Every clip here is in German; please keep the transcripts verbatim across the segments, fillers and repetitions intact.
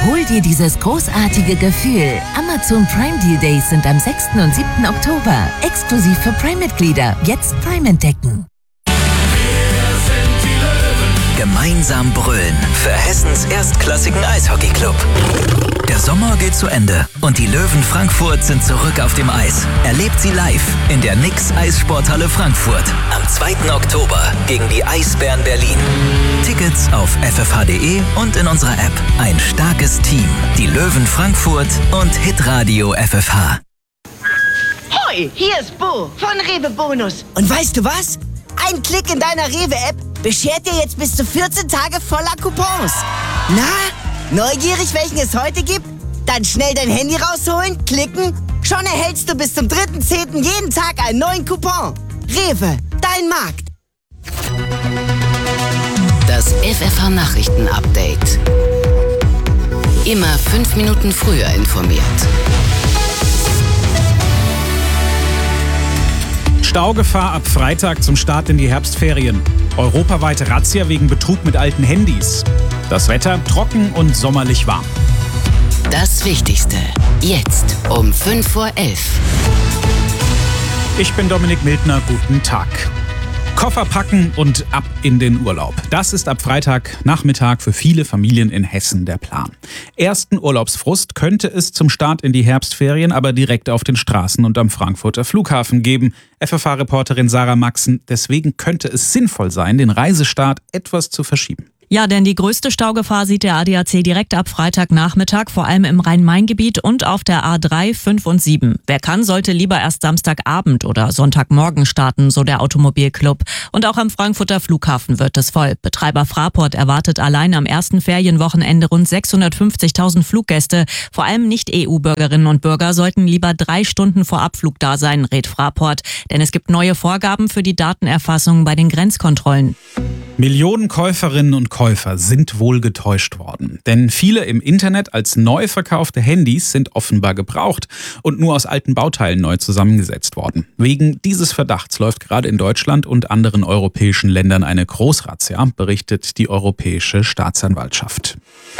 Hol dir dieses großartige Gefühl. Amazon Prime Deal Days sind am sechsten und siebten Oktober. Exklusiv für Prime-Mitglieder. Jetzt Prime entdecken. Gemeinsam brüllen für Hessens erstklassigen Eishockeyclub. Der Sommer geht zu Ende und die Löwen Frankfurt sind zurück auf dem Eis. Erlebt sie live in der Nix Eissporthalle Frankfurt am zweiten Oktober gegen die Eisbären Berlin. Tickets auf f f h punkt d e und in unserer App. Ein starkes Team, die Löwen Frankfurt und Hitradio F F H. Hoi, hier ist Bo von Rewe Bonus. Und weißt du was? Ein Klick in deiner Rewe-App beschert dir jetzt bis zu vierzehn Tage voller Coupons. Na, neugierig, welchen es heute gibt? Dann schnell dein Handy rausholen, klicken. Schon erhältst du bis zum dritten zehnten jeden Tag einen neuen Coupon. Rewe, dein Markt. Das F F H-Nachrichten-Update. Immer fünf Minuten früher informiert. Staugefahr ab Freitag zum Start in die Herbstferien. Europaweite Razzia wegen Betrug mit alten Handys. Das Wetter trocken und sommerlich warm. Das Wichtigste jetzt um fünf vor elf. Ich bin Dominik Mildner, guten Tag. Koffer packen und ab in den Urlaub. Das ist ab Freitagnachmittag für viele Familien in Hessen der Plan. Ersten Urlaubsfrust könnte es zum Start in die Herbstferien aber direkt auf den Straßen und am Frankfurter Flughafen geben. F F H-Reporterin Sarah Maxen, deswegen könnte es sinnvoll sein, den Reisestart etwas zu verschieben. Ja, denn die größte Staugefahr sieht der A D A C direkt ab Freitagnachmittag, vor allem im Rhein-Main-Gebiet und auf der A drei, fünf und sieben. Wer kann, sollte lieber erst Samstagabend oder Sonntagmorgen starten, so der Automobilclub. Und auch am Frankfurter Flughafen wird es voll. Betreiber Fraport erwartet allein am ersten Ferienwochenende rund sechshundertfünfzigtausend Fluggäste. Vor allem Nicht-E U-Bürgerinnen und Bürger sollten lieber drei Stunden vor Abflug da sein, rät Fraport. Denn es gibt neue Vorgaben für die Datenerfassung bei den Grenzkontrollen. Millionen Käuferinnen und Käufer sind wohl getäuscht worden. Denn viele im Internet als neu verkaufte Handys sind offenbar gebraucht und nur aus alten Bauteilen neu zusammengesetzt worden. Wegen dieses Verdachts läuft gerade in Deutschland und anderen europäischen Ländern eine Großrazzia, berichtet die Europäische Staatsanwaltschaft.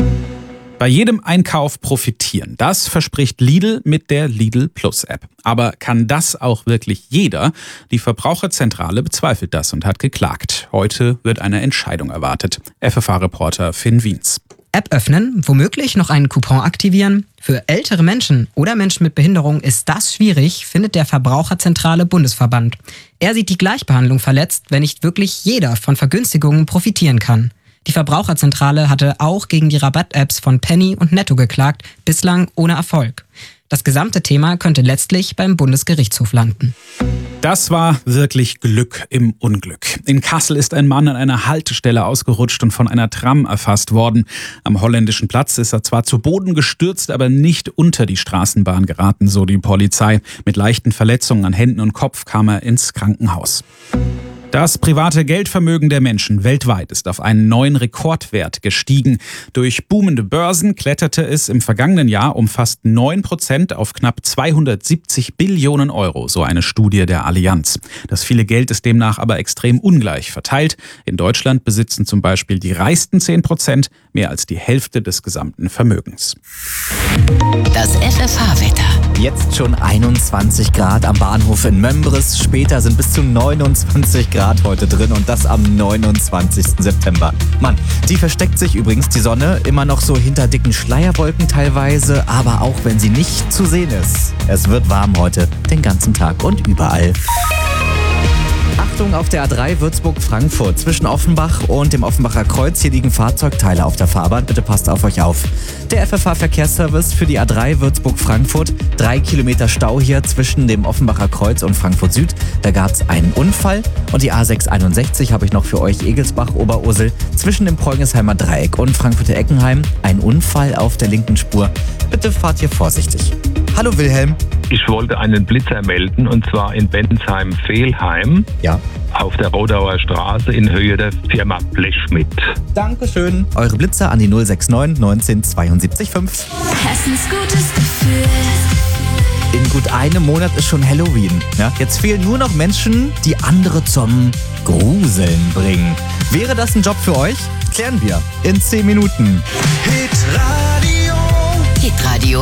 Bei jedem Einkauf profitieren. Das verspricht Lidl mit der Lidl Plus App. Aber kann das auch wirklich jeder? Die Verbraucherzentrale bezweifelt das und hat geklagt. Heute wird eine Entscheidung erwartet. F F H-Reporter Finn Wiens. App öffnen, womöglich noch einen Coupon aktivieren. Für ältere Menschen oder Menschen mit Behinderung ist das schwierig, findet der Verbraucherzentrale Bundesverband. Er sieht die Gleichbehandlung verletzt, wenn nicht wirklich jeder von Vergünstigungen profitieren kann. Die Verbraucherzentrale hatte auch gegen die Rabatt-Apps von Penny und Netto geklagt, bislang ohne Erfolg. Das gesamte Thema könnte letztlich beim Bundesgerichtshof landen. Das war wirklich Glück im Unglück. In Kassel ist ein Mann an einer Haltestelle ausgerutscht und von einer Tram erfasst worden. Am Holländischen Platz ist er zwar zu Boden gestürzt, aber nicht unter die Straßenbahn geraten, so die Polizei. Mit leichten Verletzungen an Händen und Kopf kam er ins Krankenhaus. Das private Geldvermögen der Menschen weltweit ist auf einen neuen Rekordwert gestiegen. Durch boomende Börsen kletterte es im vergangenen Jahr um fast neun Prozent auf knapp zweihundertsiebzig Billionen Euro, so eine Studie der Allianz. Das viele Geld ist demnach aber extrem ungleich verteilt. In Deutschland besitzen zum Beispiel die reichsten zehn Prozent mehr als die Hälfte des gesamten Vermögens. Das F F H-Wetter. Jetzt schon einundzwanzig Grad am Bahnhof in Mömbris. Später sind bis zu neunundzwanzig Grad heute drin und das am neunundzwanzigsten September. Mann, die versteckt sich übrigens, die Sonne, immer noch so hinter dicken Schleierwolken teilweise, aber auch wenn sie nicht zu sehen ist. Es wird warm heute, den ganzen Tag und überall. Achtung auf der A drei Würzburg-Frankfurt. Zwischen Offenbach und dem Offenbacher Kreuz. Hier liegen Fahrzeugteile auf der Fahrbahn. Bitte passt auf euch auf. Der F F H-Verkehrsservice für die A drei Würzburg-Frankfurt. Drei Kilometer Stau hier zwischen dem Offenbacher Kreuz und Frankfurt Süd. Da gab es einen Unfall. Und die A sechs einundsechzig habe ich noch für euch. Egelsbach-Oberursel. Zwischen dem Preungesheimer Dreieck und Frankfurter-Eckenheim. Ein Unfall auf der linken Spur. Bitte fahrt hier vorsichtig. Hallo Wilhelm. Ich wollte einen Blitzer melden, und zwar in Bensheim-Fehlheim. Ja. Auf der Rodauer Straße in Höhe der Firma Blechschmidt. Dankeschön. Eure Blitzer an die null sechs neun neunzehn zweiundsiebzig fünf. Hessens gutes Gefühl. In gut einem Monat ist schon Halloween. Ja? Jetzt fehlen nur noch Menschen, die andere zum Gruseln bringen. Wäre das ein Job für euch? Klären wir in zehn Minuten. Hitradio.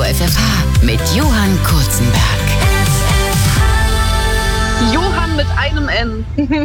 F F H mit Johann Kurzenberg. F F H. Johann mit einem N.